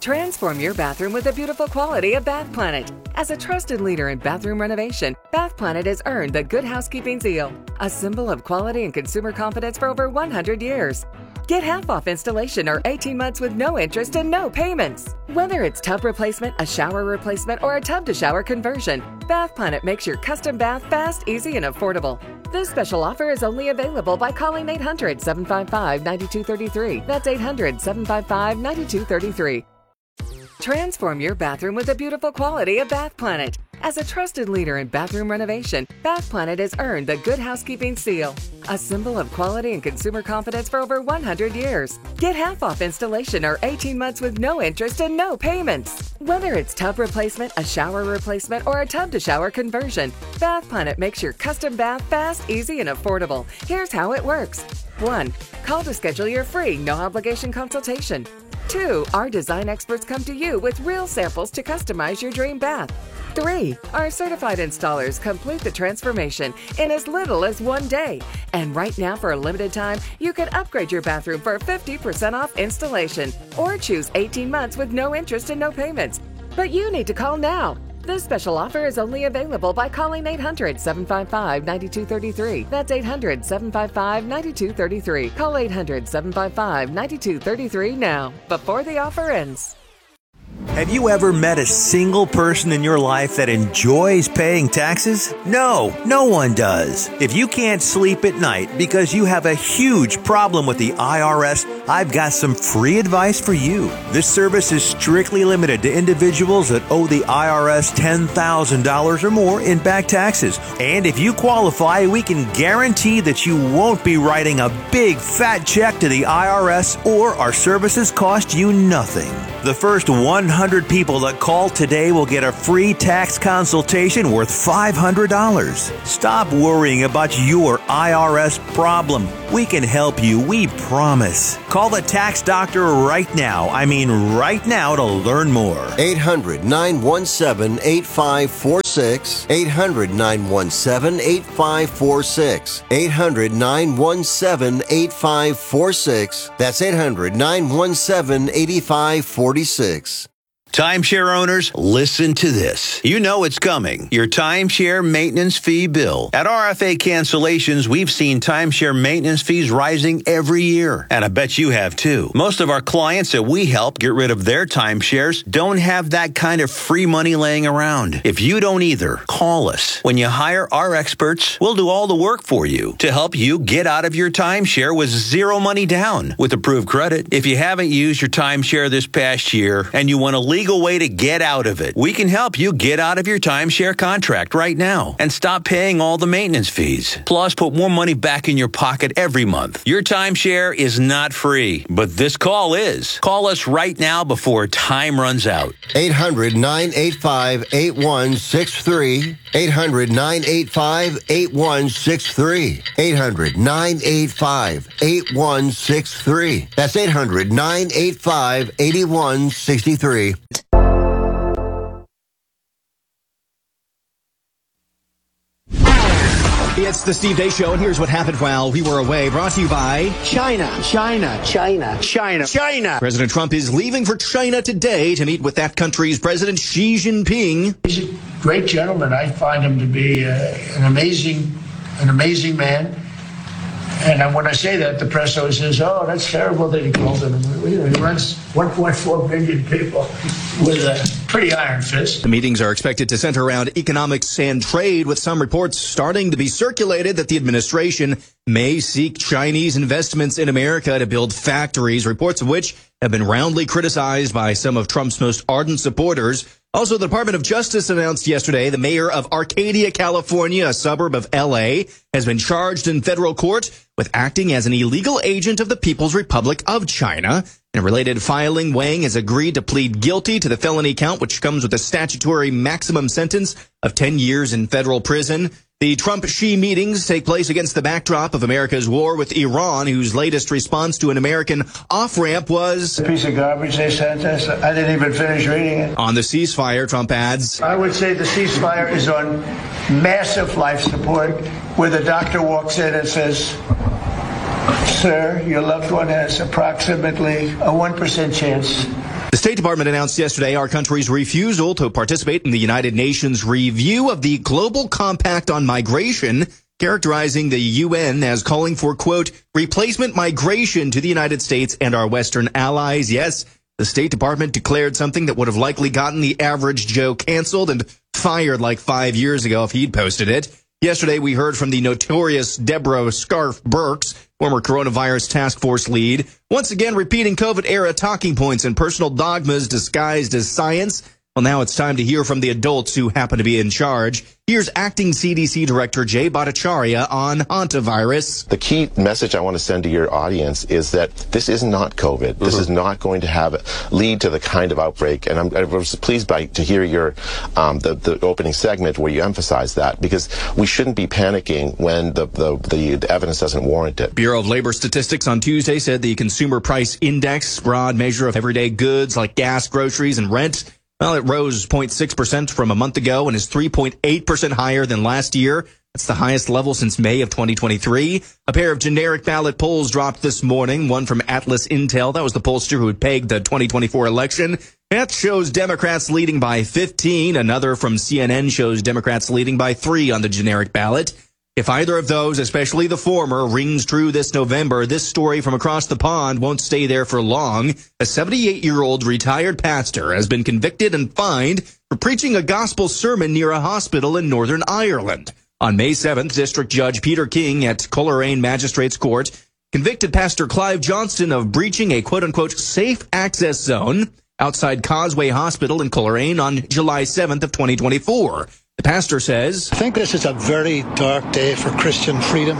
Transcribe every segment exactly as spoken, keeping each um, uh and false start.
Transform your bathroom with the beautiful quality of Bath Planet. As a trusted leader in bathroom renovation, Bath Planet has earned the Good Housekeeping seal, a symbol of quality and consumer confidence for over one hundred years. Get half off installation or eighteen months with no interest and no payments. Whether it's tub replacement, a shower replacement, or a tub-to-shower conversion, Bath Planet makes your custom bath fast, easy, and affordable. This special offer is only available by calling eight hundred, seven five five, nine two three three. That's eight hundred, seven five five, nine two three three. Transform your bathroom with the beautiful quality of Bath Planet. As a trusted leader in bathroom renovation, Bath Planet has earned the Good Housekeeping seal, a symbol of quality and consumer confidence for over one hundred years. Get half off installation or eighteen months with no interest and no payments. Whether it's tub replacement, a shower replacement, or a tub-to-shower conversion, Bath Planet makes your custom bath fast, easy, and affordable. Here's how it works. one. Call to schedule your free, no-obligation consultation. two. Our design experts come to you with real samples to customize your dream bath. three. Our certified installers complete the transformation in as little as one day. And right now, for a limited time, you can upgrade your bathroom for fifty percent off installation or choose eighteen months with no interest and no payments. But you need to call now. This special offer is only available by calling eight hundred, seven five five, nine two three three. That's eight hundred, seven five five, nine two three three. Call eight hundred, seven five five, nine two three three now, before the offer ends. Have you ever met a single person in your life that enjoys paying taxes? No, no one does. If you can't sleep at night because you have a huge problem with the I R S, I've got some free advice for you. This service is strictly limited to individuals that owe the I R S ten thousand dollars or more in back taxes. And if you qualify, we can guarantee that you won't be writing a big fat check to the I R S, or our services cost you nothing. The first one hundred people that call today will get a free tax consultation worth five hundred dollars. Stop worrying about your I R S problem. We can help you, we promise. Call the tax doctor right now. I mean right now to learn more. eight hundred, nine one seven, eight five four six. eight hundred, nine one seven, eight five four six. eight hundred, nine one seven, eight five four six. That's eight hundred, nine one seven, eight five four six. Timeshare owners, listen to this. You know it's coming. Your timeshare maintenance fee bill. At R F A Cancellations, we've seen timeshare maintenance fees rising every year. And I bet you have too. Most of our clients that we help get rid of their timeshares don't have that kind of free money laying around. If you don't either, call us. When you hire our experts, we'll do all the work for you to help you get out of your timeshare with zero money down with approved credit. If you haven't used your timeshare this past year and you want to leave legal way to get out of it, we can help you get out of your timeshare contract right now and stop paying all the maintenance fees. Plus, put more money back in your pocket every month. Your timeshare is not free, but this call is. Call us right now before time runs out. eight hundred, nine eight five, eight one six three. eight hundred, nine eight five, eight one six three. eight hundred, nine eight five, eight one six three. That's eight hundred, nine eight five, eight one six three. It's the Steve Day Show, and here's what happened while we were away. Brought to you by China, China, China, China, China. President Trump is leaving for China today to meet with that country's President Xi Jinping. He's a great gentleman. I find him to be uh, an amazing, an amazing man. And when I say that, the press always says, "Oh, that's terrible that he called him." He runs one point four billion people with a pretty iron fist. The meetings are expected to center around economics and trade, with some reports starting to be circulated that the administration may seek Chinese investments in America to build factories, reports of which have been roundly criticized by some of Trump's most ardent supporters. Also, the Department of Justice announced yesterday the mayor of Arcadia, California, a suburb of L A, has been charged in federal court with acting as an illegal agent of the People's Republic of China. In a related filing, Wang has agreed to plead guilty to the felony count, which comes with a statutory maximum sentence of ten years in federal prison. The Trump-Xi meetings take place against the backdrop of America's war with Iran, whose latest response to an American off-ramp was A piece of garbage they sent us. I didn't even finish reading it. On the ceasefire, Trump adds, I would say the ceasefire is on massive life support, where the doctor walks in and says, "Sir, your loved one has approximately a one percent chance The State Department announced yesterday our country's refusal to participate in the United Nations review of the Global Compact on Migration, characterizing the U N as calling for, quote, replacement migration to the United States and our Western allies. Yes, the State Department declared something that would have likely gotten the average Joe canceled and fired like five years ago if he'd posted it. Yesterday, we heard from the notorious Deborah Scarf Burks, former coronavirus task force lead, once again repeating COVID-era talking points and personal dogmas disguised as science. Well, now it's time to hear from the adults who happen to be in charge. Here's Acting C D C Director Jay Bhattacharya on hantavirus. The key message I want to send to your audience is that this is not COVID. Mm-hmm. This is not going to have lead to the kind of outbreak. And I'm, I was pleased by to hear your um, the, the opening segment where you emphasize that, because we shouldn't be panicking when the, the, the, the evidence doesn't warrant it. Bureau of Labor Statistics on Tuesday said the Consumer Price Index, broad measure of everyday goods like gas, groceries, and rent, well, it rose zero point six percent from a month ago and is three point eight percent higher than last year. That's the highest level since May of twenty twenty-three. A pair of generic ballot polls dropped this morning, one from Atlas Intel. That was the pollster who had pegged the twenty twenty-four election. That shows Democrats leading by fifteen. Another from C N N shows Democrats leading by three on the generic ballot. If either of those, especially the former, rings true this November, this story from across the pond won't stay there for long. A seventy-eight-year-old retired pastor has been convicted and fined for preaching a gospel sermon near a hospital in Northern Ireland. On May seventh, District Judge Peter King at Coleraine Magistrates Court convicted Pastor Clive Johnston of breaching a quote-unquote safe access zone outside Causeway Hospital in Coleraine on July seventh of twenty twenty-four. The pastor says, I think this is a very dark day for Christian freedom.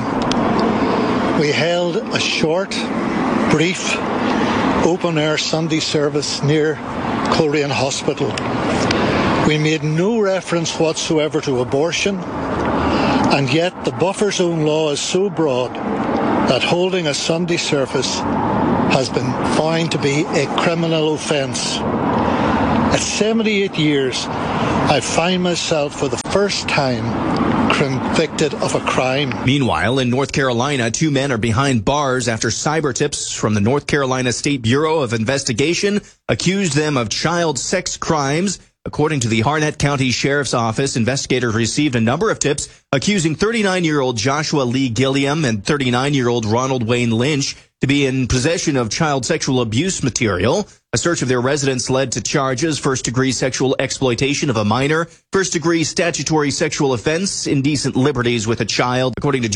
We held a short, brief, open-air Sunday service near Coleraine Hospital. We made no reference whatsoever to abortion, and yet the buffer zone law is so broad that holding a Sunday service has been found to be a criminal offence. At seventy-eight years, I find myself for the first time convicted of a crime. Meanwhile, in North Carolina, two men are behind bars after cyber tips from the North Carolina State Bureau of Investigation accused them of child sex crimes. According to the Harnett County Sheriff's Office, investigators received a number of tips accusing thirty-nine-year-old Joshua Lee Gilliam and thirty-nine-year-old Ronald Wayne Lynch to be in possession of child sexual abuse material. A search of their residence led to charges: first-degree sexual exploitation of a minor, first-degree statutory sexual offense, indecent liberties with a child. According to